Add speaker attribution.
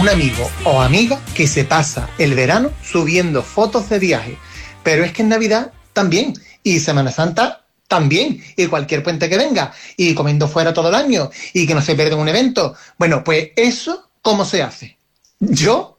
Speaker 1: un amigo o amiga que se pasa el verano subiendo fotos de viaje. Pero es que en Navidad también, y Semana Santa también, y cualquier puente que venga, y comiendo fuera todo el año, y que no se pierda un evento. Bueno, pues eso, ¿cómo se hace? Yo